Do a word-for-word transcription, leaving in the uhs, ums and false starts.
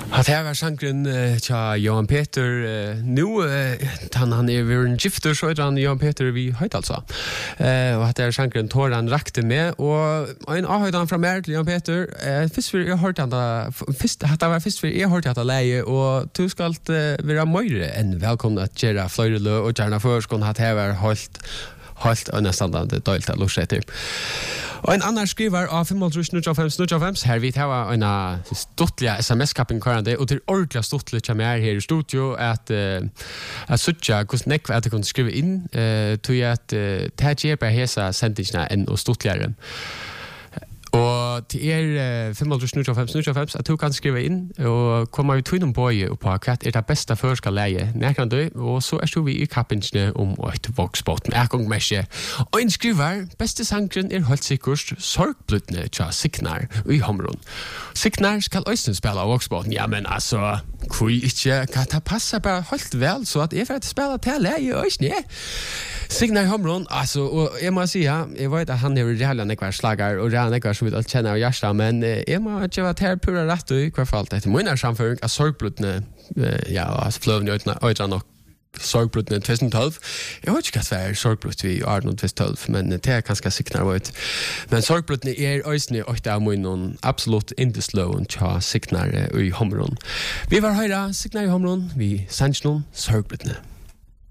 Att här var sankren tja Johan Peter nu han han är väl en gifter så är han Johan Peter vi höjt alltså. Eh och att här sankren tår han rakte med och en avhöjdan från mer till Johan Peter eh först för jag hört han där först att det var först för jag hört att läge och du ska vara mer än välkomna att göra flöjlö och gärna förskon att här var helt helt nästan det dåligt att lusta till. Och en annan skriver av fem noll noll fem noll fem här vi tar en stottliga sms-kappen kvarande och till ordentligt stottligt som är här i studio att att söka hur snäck att kunna skriva in till att ta hjälp av hesa sentenserna en och stottligare. Och till er fem noll noll fem noll fem att du kan skriva in och komma ut till dem på ju på vad är det bästa för ska läge när kan du och så är vi i kappinne om ett voxbot med gång med och en skriver bästa sankren är helt säkert sorgblutne tja signar i Homron signar ska östen spela voxbot ja men alltså kui inte kan ta passa bara helt väl så att är för att spela till läge öst nej signar i Homron alltså och jag måste säga jag vet att han är redan några slagar och redan några så vill allt känna och hjärta men är man ju att här pura rätt i kvar fallet efter mina samföring av sorgblutne ja alltså flövna utan utan och sorgblutne tjugohundratolv jag vet inte vad är sorgblut vi är nog tjugohundratolv men det är ganska signar vad men sorgblutne är ösne och där må någon absolut inte slow och cha signar i Homron vi var höra signar i Homron vi sanchnon sorgblutne